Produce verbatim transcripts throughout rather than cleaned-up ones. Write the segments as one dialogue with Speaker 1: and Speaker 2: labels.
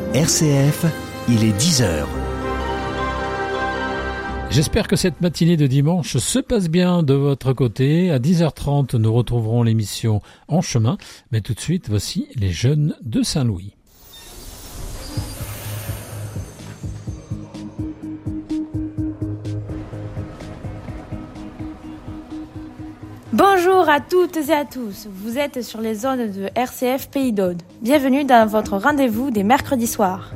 Speaker 1: R C F, il est dix heures.
Speaker 2: J'espère que cette matinée de dimanche se passe bien de votre côté. À dix heures trente, nous retrouverons l'émission En chemin. Mais tout de suite, voici les jeunes de Saint-Louis.
Speaker 3: Bonjour à toutes et à tous, vous êtes sur les zones de R C F Pays d'Aude. Bienvenue dans votre rendez-vous des mercredis soirs.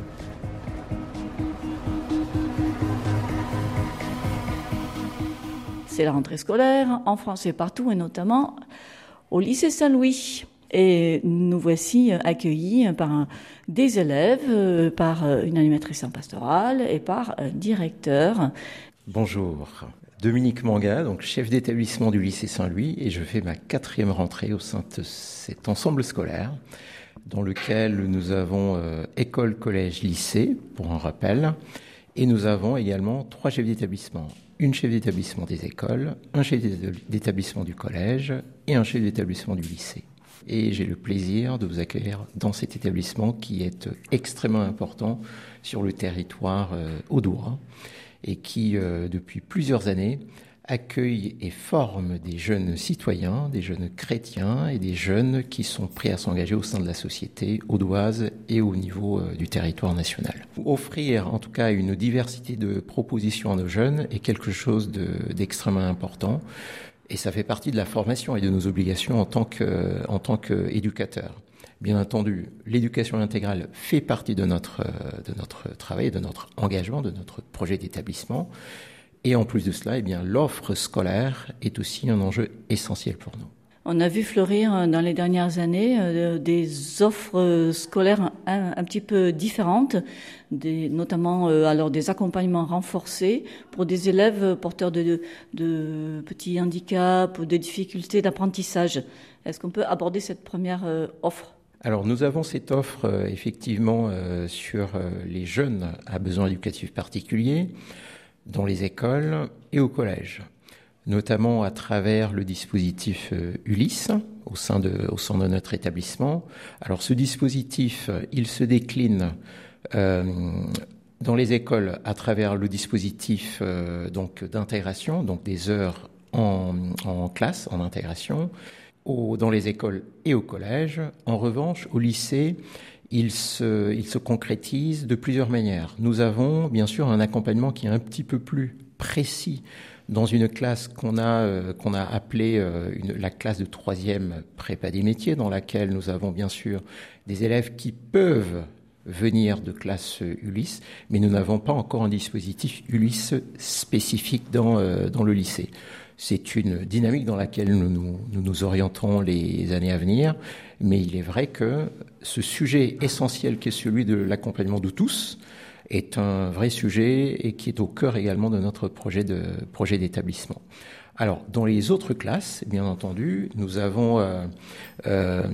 Speaker 4: C'est la rentrée scolaire en France et partout, et notamment au lycée Saint-Louis. Et nous voici accueillis par des élèves, par une animatrice en pastorale et par un directeur.
Speaker 5: Bonjour, Dominique Manga, donc chef d'établissement du lycée Saint-Louis, et je fais ma quatrième rentrée au sein de cet ensemble scolaire dans lequel nous avons euh, école, collège, lycée, pour un rappel, et nous avons également trois chefs d'établissement. Une chef d'établissement des écoles, un chef d'établissement du collège et un chef d'établissement du lycée. Et j'ai le plaisir de vous accueillir dans cet établissement qui est extrêmement important sur le territoire euh, audois et qui, euh, depuis plusieurs années, accueille et forme des jeunes citoyens, des jeunes chrétiens et des jeunes qui sont prêts à s'engager au sein de la société audoise et au niveau euh, du territoire national. Offrir en tout cas une diversité de propositions à nos jeunes est quelque chose de, d'extrêmement important et ça fait partie de la formation et de nos obligations en tant que, en tant qu'éducateurs. Bien entendu, l'éducation intégrale fait partie de notre, de notre travail, de notre engagement, de notre projet d'établissement. Et en plus de cela, eh bien, l'offre scolaire est aussi un enjeu essentiel pour nous.
Speaker 4: On a vu fleurir dans les dernières années euh, des offres scolaires un, un petit peu différentes, des, notamment euh, alors des accompagnements renforcés pour des élèves porteurs de, de, de petits handicaps ou de difficultés d'apprentissage. Est-ce qu'on peut aborder cette première euh, offre ?
Speaker 5: Alors nous avons cette offre euh, effectivement euh, sur euh, les jeunes à besoins éducatifs particuliers dans les écoles et au collège, notamment à travers le dispositif euh, Ulysse au sein de, au sein de notre établissement. Alors ce dispositif, il se décline euh, dans les écoles à travers le dispositif euh, donc d'intégration, donc des heures en, en classe, en intégration, au, dans les écoles et au collège. En revanche, au lycée, il se, il se concrétise de plusieurs manières. Nous avons bien sûr un accompagnement qui est un petit peu plus précis dans une classe qu'on a, euh, qu'on a appelée euh, une, la classe de troisième prépa des métiers, dans laquelle nous avons bien sûr des élèves qui peuvent venir de classe Ulysse, mais nous n'avons pas encore un dispositif Ulysse spécifique dans, euh, dans le lycée. C'est une dynamique dans laquelle nous nous, nous nous orienterons les années à venir, mais il est vrai que ce sujet essentiel qui est celui de l'accompagnement de tous est un vrai sujet et qui est au cœur également de notre projet, de, projet d'établissement. Alors, dans les autres classes, bien entendu, nous avons euh, euh,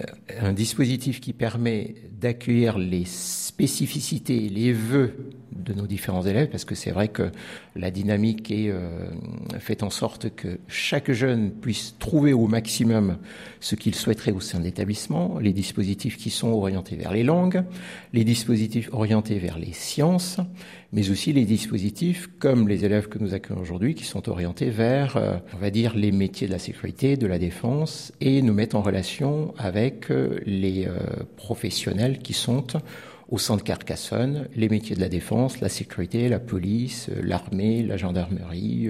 Speaker 5: un dispositif qui permet d'accueillir les spécificités, les vœux de nos différents élèves, parce que c'est vrai que la dynamique est euh, fait en sorte que chaque jeune puisse trouver au maximum ce qu'il souhaiterait au sein de l'établissement, les dispositifs qui sont orientés vers les langues, les dispositifs orientés vers les sciences, mais aussi les dispositifs comme les élèves que nous accueillons aujourd'hui qui sont orientés vers, euh, on va dire, les métiers de la sécurité, de la défense et nous mettent en relation avec euh, les euh, professionnels qui sont au sein de Carcassonne, les métiers de la défense, la sécurité, la police, euh, l'armée, la gendarmerie, euh,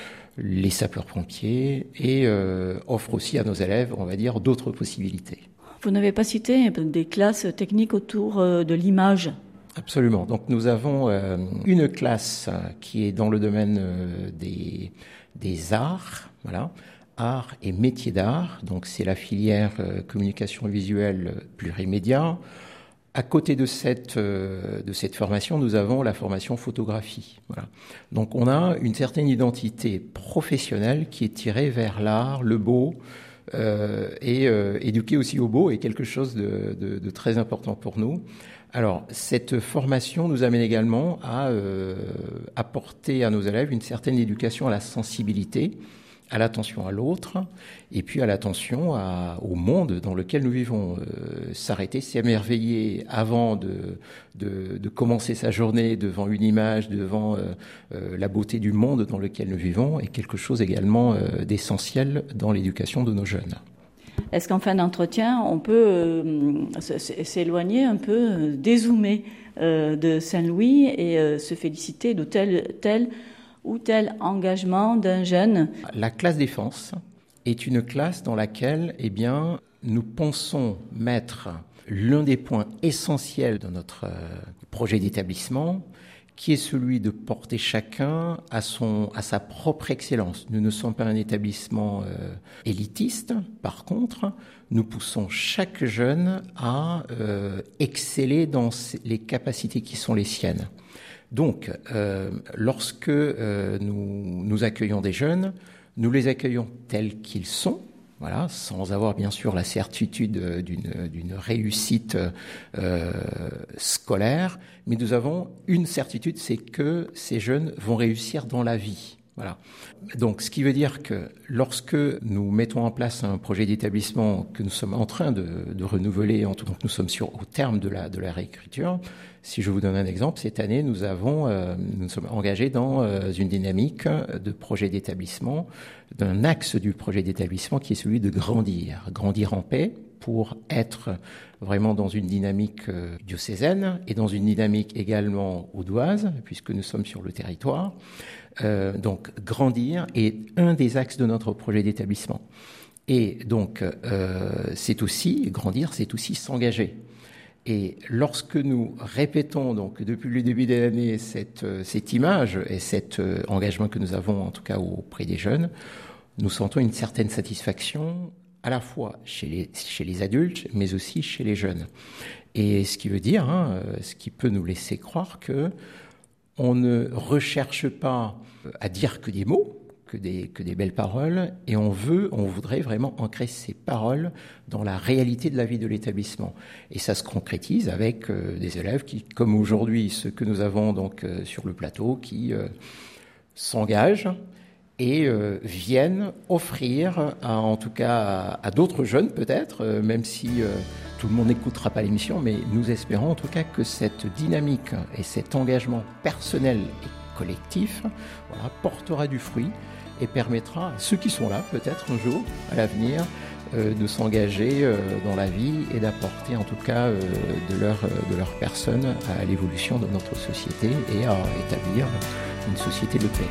Speaker 5: les sapeurs-pompiers et euh, offre aussi à nos élèves, on va dire, d'autres possibilités.
Speaker 4: Vous n'avez pas cité des classes techniques autour de l'image ?
Speaker 5: Absolument. Donc nous avons euh, une classe qui est dans le domaine euh, des, des arts, voilà, arts et métiers d'art. Donc c'est la filière euh, communication visuelle plurimédia. À côté de cette euh, de cette formation, nous avons la formation photographie. Voilà. Donc on a une certaine identité professionnelle qui est tirée vers l'art, le beau. Euh, et euh, éduquer aussi au beau est quelque chose de, de, de très important pour nous. Alors, cette formation nous amène également à euh, apporter à nos élèves une certaine éducation à la sensibilité, à l'attention à l'autre et puis à l'attention à, au monde dans lequel nous vivons. Euh, s'arrêter, s'émerveiller avant de, de, de commencer sa journée devant une image, devant euh, euh, la beauté du monde dans lequel nous vivons est quelque chose également euh, d'essentiel dans l'éducation de nos jeunes.
Speaker 4: Est-ce qu'en fin d'entretien, on peut euh, s'éloigner un peu, euh, dézoomer euh, de Saint-Louis et euh, se féliciter de tel, tel ou tel engagement d'un jeune?
Speaker 5: La classe défense est une classe dans laquelle, eh bien, nous pensons mettre l'un des points essentiels de notre projet d'établissement, qui est celui de porter chacun à son, à sa propre excellence. Nous ne sommes pas un établissement euh, élitiste. Par contre, nous poussons chaque jeune à euh, exceller dans les capacités qui sont les siennes. Donc, euh, lorsque euh, nous, nous accueillons des jeunes, nous les accueillons tels qu'ils sont, voilà, sans avoir bien sûr la certitude d'une, d'une réussite euh, scolaire, mais nous avons une certitude, c'est que ces jeunes vont réussir dans la vie. Voilà. Donc, ce qui veut dire que lorsque nous mettons en place un projet d'établissement que nous sommes en train de, de renouveler, en tout cas, nous sommes sur au terme de la de la réécriture. Si je vous donne un exemple, cette année, nous avons euh, nous sommes engagés dans euh, une dynamique de projet d'établissement, d'un axe du projet d'établissement qui est celui de grandir, grandir en paix, pour être vraiment dans une dynamique euh, diocésaine et dans une dynamique également audoise, puisque nous sommes sur le territoire. Euh, donc, grandir est un des axes de notre projet d'établissement. Et donc, euh, c'est aussi, grandir, c'est aussi s'engager. Et lorsque nous répétons, donc, depuis le début de l'année, cette, cette image et cet euh, engagement que nous avons, en tout cas, auprès des jeunes, nous sentons une certaine satisfaction à la fois chez les, chez les adultes, mais aussi chez les jeunes. Et ce qui veut dire, hein, ce qui peut nous laisser croire que on ne recherche pas à dire que des mots, que des, que des belles paroles, et on veut, on voudrait vraiment ancrer ces paroles dans la réalité de la vie de l'établissement. Et ça se concrétise avec euh, des élèves qui, comme aujourd'hui, ceux que nous avons donc euh, sur le plateau, qui euh, s'engagent et euh, viennent offrir, à, en tout cas à, à d'autres jeunes peut-être, euh, même si euh, tout le monde n'écoutera pas l'émission, mais nous espérons en tout cas que cette dynamique et cet engagement personnel et collectif, voilà, portera du fruit et permettra à ceux qui sont là peut-être un jour, à l'avenir, euh, de s'engager euh, dans la vie et d'apporter en tout cas euh, de, leur, de leur personne à l'évolution de notre société et à établir une société de paix.